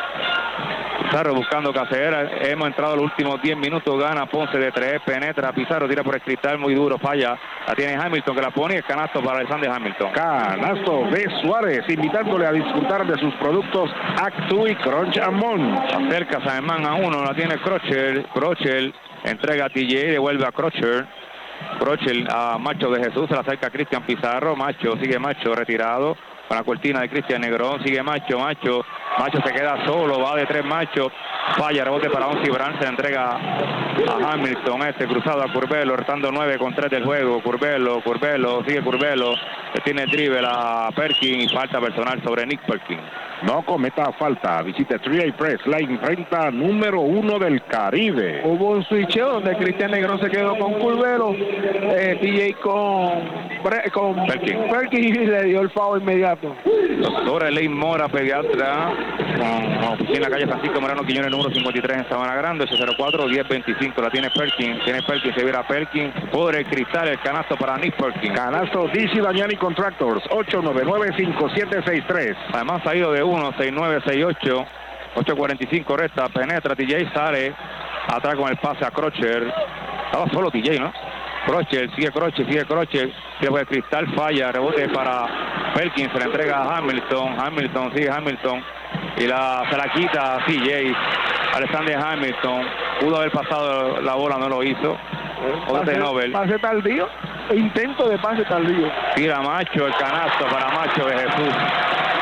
Pizarro buscando casera. Hemos entrado los últimos diez minutos, gana Ponce de tres, penetra Pizarro, tira por el cristal, muy duro, falla. La tiene Hamilton, que la pone, y el canasto para Alexander Hamilton. Canasto de Suárez, invitándole a disfrutar de sus productos Actu y Crunch Amon. Acerca San Germán a uno, la tiene Crocher, Crocher, entrega a T J, devuelve a Crocher. Crocher a Macho de Jesús, se la acerca a Cristian Pizarro, Macho, sigue Macho retirado. Con la cortina de Cristian Negrón, sigue Macho, Macho, Macho se queda solo, va de tres Macho, falla, rebote para Onsi Brand, se entrega a Hamilton, este cruzado a Curvelo, restando nueve con tres del juego. Curvelo, Curvelo, sigue Curvelo, le tiene el dribble a Perkins y falta personal sobre Nick Perkins. No cometa falta, visite tres A Press, la imprenta número uno del Caribe. Hubo un switcheo donde Cristian Negrón se quedó con Curvelo, eh, T J con, con Perkins. Perkins, y le dio el foul inmediato. Doctora Elaine Mora, pediatra, en la calle Francisco Moreno Quiñones, número cincuenta y tres en Sabana Grande, ocho cero cuatro, diez veinticinco, la tiene Perkins, tiene Perkins, se vira Perkins, por el cristal, el canasto para Nick Perkins. Canasto D C Daniani Contractors, ocho nueve nueve, cinco siete seis tres. Además ha ido de uno, seis nueve, seis ocho, ocho cuarenta y cinco resta, penetra T J, sale atrás con el pase a Crocher. Estaba solo T J, ¿no? Crocher, sigue Crocher, sigue Crocher, sigue por el cristal, falla, rebote para Perkins, se la entrega a Hamilton, Hamilton, sigue Hamilton, y la, se la quita a T J, Alexander Hamilton, pudo haber pasado la bola, no lo hizo. Pase, Nobel. pase tardío, intento de pase tardío. Tira Macho, el canasto para Macho de Jesús.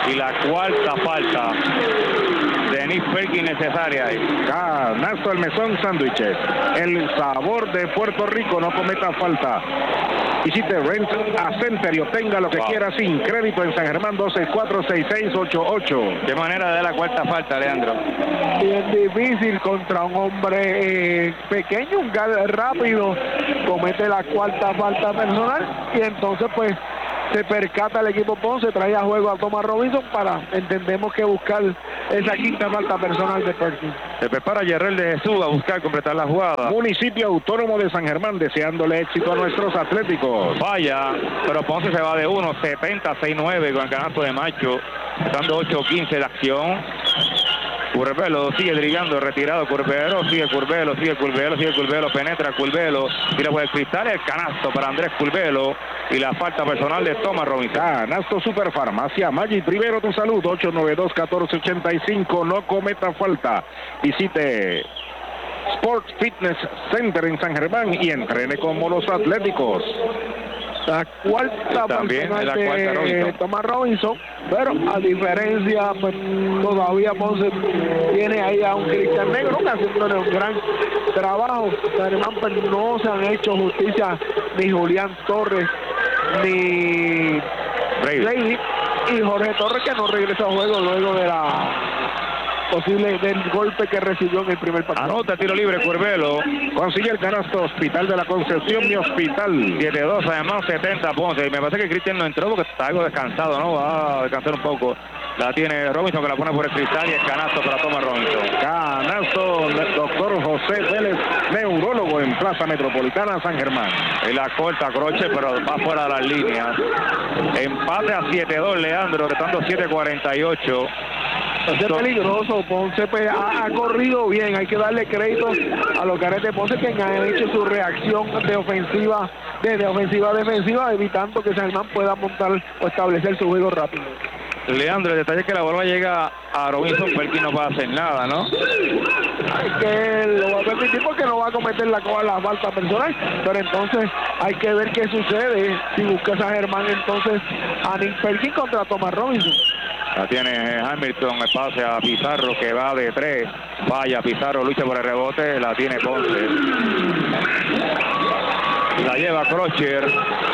y la cuarta falta de Nick Perkins necesaria ahí. Canasto El Mesón Sándwiches, el sabor de Puerto Rico, no cometa falta. Visite Rent a Center y obtenga lo que wow. quiera sin crédito en San Germán. Dos seis cuatro, seis seis ocho ocho. ¿Qué manera de la cuarta falta, Leandro? Bien difícil contra un hombre eh, pequeño, un gal rápido, comete la cuarta falta personal y entonces pues se percata el equipo Ponce, trae a juego a Thomas Robinson para, entendemos que buscar esa quinta falta personal de Perkins. Se prepara Yerrel de Jesús a buscar completar la jugada. Municipio Autónomo de San Germán deseándole éxito a nuestros atléticos. Vaya, pero Ponce se va de uno, setenta a seis nueve con el canasto de Macho, dando ocho quince de acción. Curbelo sigue dribando, retirado Curbelo, sigue Curbelo, sigue Curbelo, sigue Curbelo, penetra Curbelo, tira por el cristal, el canasto para Andrés Curbelo y la falta personal de Thomas Robinson. Canasto Super Farmacia Maggi, primero tu salud, ocho nueve dos, uno cuatro ocho cinco, no cometa falta. Visite Sports Fitness Center en San Germán y entrene como los atléticos. La cuarta también personal la de cuarta Robinson. Thomas Robinson, pero a diferencia, pues todavía Ponce tiene ahí a un Cristian Negro que haciendo un gran trabajo. Además, pues, no se han hecho justicia ni Julián Torres ni Brady. Brady y Jorge Torres, que no regresa a juego luego de la posible del golpe que recibió en el primer partido. Anota tiro libre Curbelo, consigue el canasto. Hospital de la Concepción, mi hospital. siete dos, además setenta Ponce. Y me parece que Cristian no entró porque está algo descansado, ¿no? Va a descansar un poco. La tiene Robinson, que la pone por el cristal, y el canasto para Thomas Robinson. Canasto del doctor José Vélez, neurólogo en Plaza Metropolitana San Germán. Y la corta Croce, pero va fuera de las líneas. Empate a siete dos, Leandro, restando siete cuarenta y ocho. Ponce es peligroso, Ponce pues, ha, ha corrido bien, hay que darle crédito a los caras de Ponce que han hecho su reacción de ofensiva, de, de ofensiva a defensiva, evitando que San Germán pueda montar o establecer su juego rápido. Leandro, el detalle es que la bola llega a Robinson, Perkins no va a hacer nada, ¿no? Hay que lo va a permitir porque no va a cometer la, la falta personal, pero entonces hay que ver qué sucede si busca San Germán entonces a Nick Perkins contra Thomas Robinson. La tiene Hamilton, el pase a Pizarro que va de tres, falla Pizarro, lucha por el rebote, la tiene Ponce. La lleva Crocher.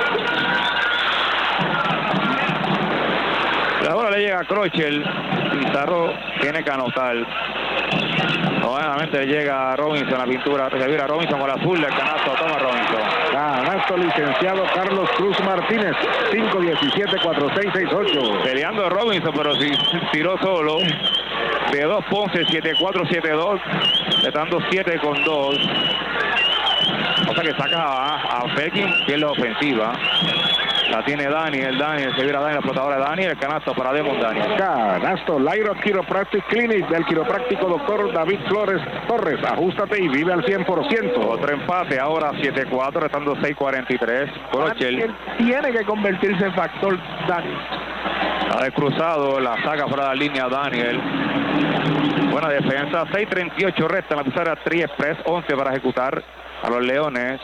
La bola le llega a Crocher, Pizarro tiene que anotar. Nuevamente le llega a Robinson la pintura, se vira Robinson con la azul del canasto a Thomas Robinson. Canasto licenciado Carlos Cruz Martínez, cinco diecisiete, cuatro seis seis ocho. Peleando Robinson, pero si tiró solo. De dos Ponce, siete cuatro, siete dos, estando siete con dos. O sea que saca a, a Perkins, que es la ofensiva. La tiene Daniel, Daniel, se vira Daniel, la flotadora de Daniel, el canasto para Demon Daniel. Canasto, Lyro Chiropractic Clinic del quiropráctico doctor David Flores Torres. Ajústate y vive al cien por ciento. Otro empate, ahora siete cuatro, restando seis cuarenta y tres. Él tiene que convertirse en factor Daniel. Ha cruzado, la saca fuera de la línea Daniel. Buena defensa, seis treinta y ocho resta en la pizarra Tri Express, once para ejecutar a los Leones.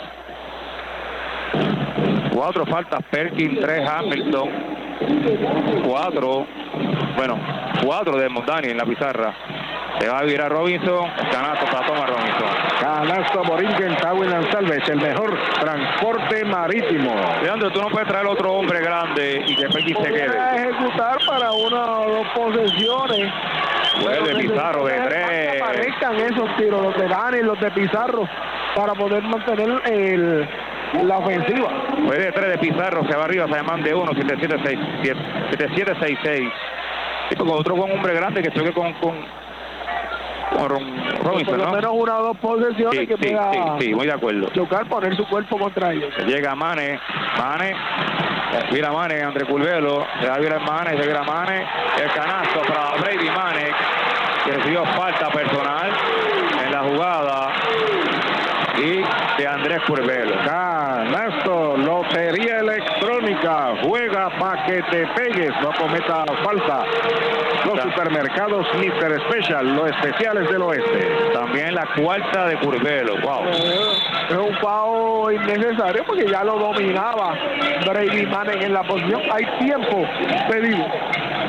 Cuatro faltas Perkins, tres Hamilton, cuatro, bueno, cuatro de Mondani en la pizarra. Se va a virar Robinson, el canasto para Thomas Robinson. Canasto Borinquen, Tawin Salves, el mejor transporte marítimo. Leandro, tú no puedes traer otro hombre grande y que Perkins se quede. A ejecutar para una o dos posesiones. Pues de Pizarro, de tres. Que aparezcan esos tiros, los de Dani, los de Pizarro, para poder mantener el... la ofensiva. Fue de tres de Pizarro, se va arriba, se llaman de uno, siete siete seis seis. Y con otro buen hombre grande que choque con, con, con Robinson, por lo ¿no? menos una o dos posesiones sí, que sí, pueda sí, sí, muy de acuerdo. chocar, poner su cuerpo contra ellos. Llega Mane, Mane, vira Mane, André Curvelo, se va a virar Mane, se vira Mane, el canasto para Brady Mane, que recibió falta personal en la jugada. Y de Andrés Curvelo. Canasto, lotería electrónica, juega pa' que te pegues, no cometa falta. Los Está. Supermercados mister Special, los especiales del oeste. También la cuarta de Curvelo, wow. Es un foul innecesario porque ya lo dominaba Brady Manning en la posición. Hay tiempo pedido.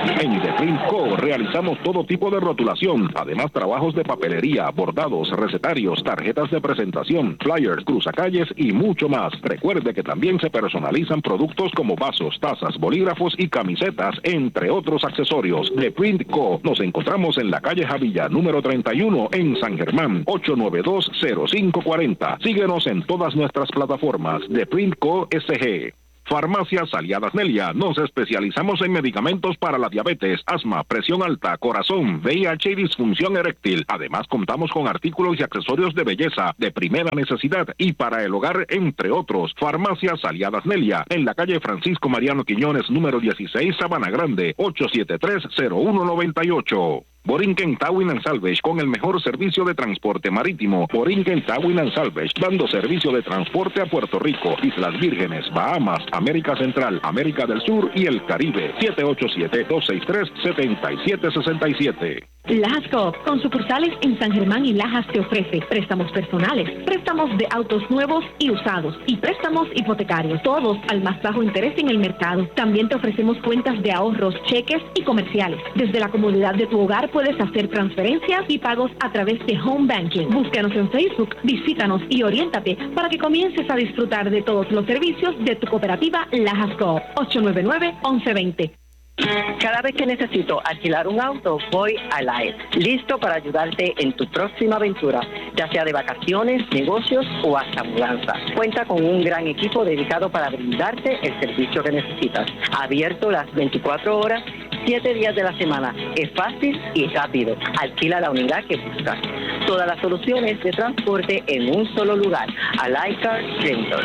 En The Print Co. realizamos todo tipo de rotulación, además trabajos de papelería, bordados, recetarios, tarjetas de presentación, flyers, cruzacalles y mucho más. Recuerde que también se personalizan productos como vasos, tazas, bolígrafos y camisetas, entre otros accesorios. The Print Co. Nos encontramos en la calle Javilla, número treinta y uno, en San Germán, ocho nueve dos, cero cinco cuatro cero. Síguenos en todas nuestras plataformas. The Print Co. S G. Farmacias Aliadas Nelia. Nos especializamos en medicamentos para la diabetes, asma, presión alta, corazón, V I H y disfunción eréctil. Además, contamos con artículos y accesorios de belleza de primera necesidad y para el hogar, entre otros. Farmacias Aliadas Nelia, en la calle Francisco Mariano Quiñones, número dieciséis, Sabana Grande, ocho siete tres, cero uno nueve ocho. Borinquen Towing and Salvage, con el mejor servicio de transporte marítimo. Borinquen Towing and Salvage, dando servicio de transporte a Puerto Rico, Islas Vírgenes, Bahamas, América Central, América del Sur y el Caribe. siete ocho siete, dos seis tres, siete siete seis siete. Lajas Coop, con sucursales en San Germán y Lajas, te ofrece préstamos personales, préstamos de autos nuevos y usados y préstamos hipotecarios, todos al más bajo interés en el mercado. También te ofrecemos cuentas de ahorros, cheques y comerciales. Desde la comodidad de tu hogar puedes hacer transferencias y pagos a través de Home Banking. Búscanos en Facebook, visítanos y oriéntate para que comiences a disfrutar de todos los servicios de tu cooperativa Lajas Coop. ocho nueve nueve, once veinte. Cada vez que necesito alquilar un auto, voy a Laet, listo para ayudarte en tu próxima aventura, ya sea de vacaciones, negocios o hasta mudanza. Cuenta con un gran equipo dedicado para brindarte el servicio que necesitas. Abierto las veinticuatro horas, siete días de la semana. Es fácil y rápido. Alquila la unidad que buscas. Todas las soluciones de transporte en un solo lugar. Alaikar Center.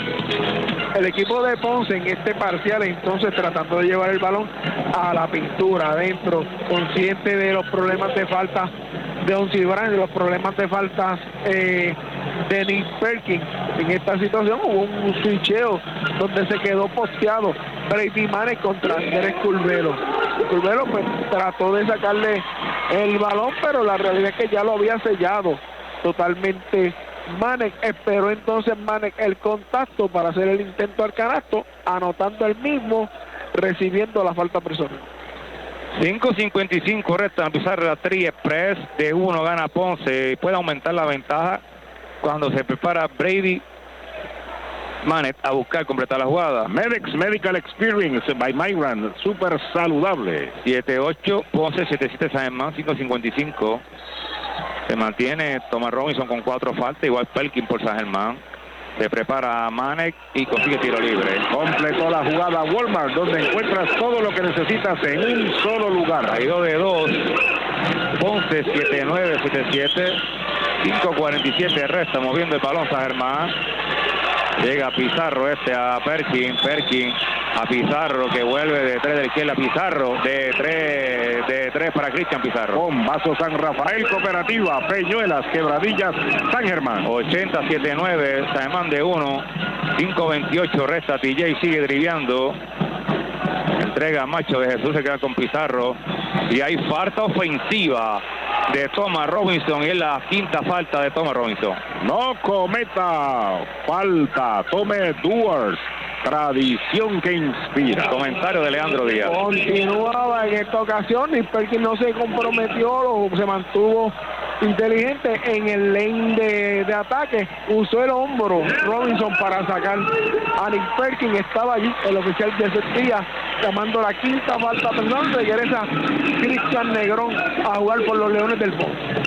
El equipo de Ponce en este parcial, entonces tratando de llevar el balón a la pintura adentro, consciente de los problemas de falta de Onsi Brand, de los problemas de falta eh, de Nick Perkins. En esta situación hubo un switcheo donde se quedó posteado Brady Manek contra Andrés Curvelo. Curvelo pues trató de sacarle el balón, pero la realidad es que ya lo había sellado totalmente. Manek esperó entonces Manek el contacto para hacer el intento al canasto, anotando el mismo, recibiendo la falta personal. cinco cincuenta y cinco resta empezar la Tri Express, de uno gana Ponce y puede aumentar la ventaja cuando se prepara Brady Manek a buscar completar la jugada. Medex Medical Experience by Myran, súper saludable. siete ocho, Ponce siete siete San Germán, cinco cincuenta y cinco. Se mantiene Thomas Robinson con cuatro faltas, igual Perkins por San Germán. Se prepara Manek y consigue tiro libre. Completó la jugada Walmart, donde encuentras todo lo que necesitas en un solo lugar. Hay dos de dos. Ponce siete nueve, siete siete. cinco cuarenta y siete resta, moviendo el balón San Germán. Llega Pizarro este a Perkins. Perkins a Pizarro, que vuelve de tres de la izquierda. Pizarro de tres de tres para Cristian Pizarro. Con Vaso San Rafael, Cooperativa, Peñuelas, Quebradillas, San Germán. ochenta siete nueve, San Germán de uno. cinco veintiocho resta, T J sigue driviando. Entrega a Macho de Jesús, se queda con Pizarro. Y hay falta ofensiva de Thomas Robinson, y es la quinta falta de Thomas Robinson. No cometa falta, tome Duars, tradición que inspira. Comentario de Leandro Díaz. Continuaba en esta ocasión y Perkins no se comprometió, o se mantuvo inteligente en el lane de, de ataque. Usó el hombro Robinson para sacar a Nick Perkins. Estaba allí el oficial de Díaz llamando la quinta falta personal. Regresa Cristian Negrón a jugar por los Leones del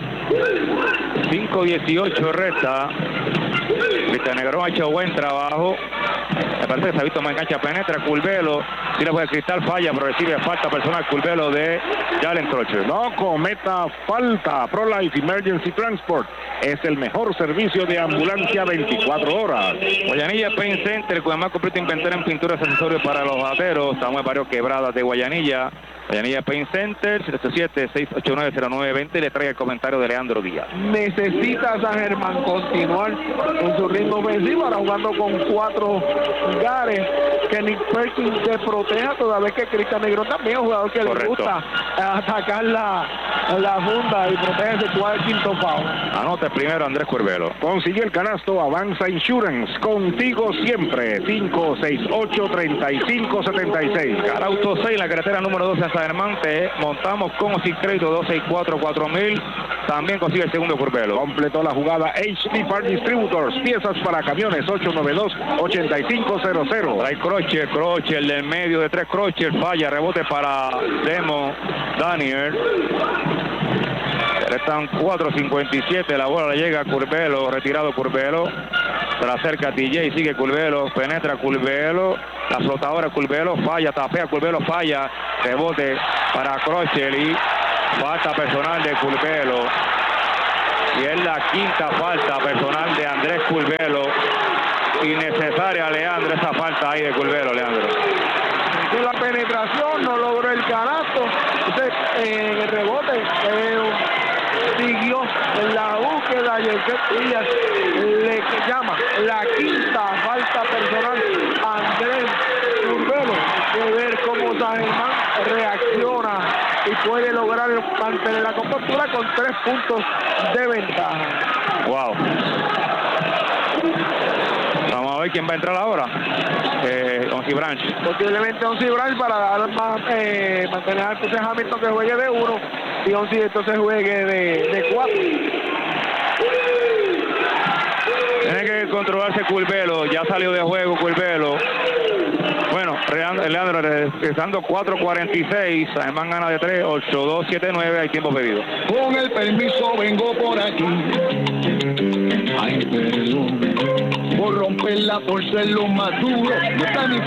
Ponce. cinco dieciocho resta. Cristian Negrón ha hecho buen trabajo. Me parece que se ha visto más en cancha, penetra Curvelo, tira por el cristal, falla, pero recibe falta personal Curvelo de Jalen Trocher. No cometa falta. ProLife Emergency Transport es el mejor servicio de ambulancia veinticuatro horas. Guayanilla Paint Center, con el más completo inventario en pinturas y accesorios para los ateros. Estamos en Barrio Quebradas de Guayanilla. Guayanilla Paint Center, siete ocho siete, seis ocho nueve, cero nueve dos cero. Le trae el comentario de Leandro Díaz. Necesita San Germán continuar con su ritmo ofensiva, ahora jugando con cuatro gares, que Nick Perkins se proteja, toda vez que Cristian Negrón también es un jugador que Correcto. le gusta atacar la, la funda y protegerse. Cuál es el quinto foul. Anota el primero Andrés Curbelo. Consiguió el canasto Avanza Insurance, contigo siempre. Cinco seis ocho, treinta y cinco setenta y seis. Carauto seis, la carretera número doce a San Germán. Te montamos con o sin crédito dos seis cuatro, cuatro mil. También consigue el segundo Curbelo. Completó la jugada H D Park Distributors, piezas para camiones. Ocho nueve dos, ocho cinco cero cero. Trae Crocher, Crocher del medio de tres, Crocher falla, rebote para Demo Daniel. Restan cuatro cincuenta y siete, la bola le llega a Curbelo, retirado Curbelo. Se la acerca a T J, sigue Curbelo, penetra Curbelo, la flotadora Curbelo, falla, tapea Curbelo, falla, rebote para Crocher y falta personal de Curbelo. Y es la quinta falta personal de Andrés Curbelo. Innecesaria, Leandro, esa falta ahí de Curbelo, Leandro. De la penetración, no logró el canasto. Entonces, en el rebote, eh, siguió en la búsqueda y el Díaz le llama la quinta falta personal a Andrés Curbelo. Hay que ver cómo San Germán reacciona y puede lograr mantener la compostura con tres puntos de ventaja. Wow. Vamos a ver quién va a entrar ahora. Eh, Onsi Branch. Posiblemente Onsi Branch para dar más, eh, mantener a entonces Hamilton que juegue de uno y Onsi entonces juegue de, de cuatro. Tiene que controlarse Curbelo. Ya salió de juego Curbelo. Bueno, Leandro, regresando cuatro cuarenta y seis. San Germán gana de tres, ocho dos siete nueve. Hay tiempo pedido. Con el permiso vengo por aquí. Ay, perdón. Por romperla, por ser lo más duro. No está ni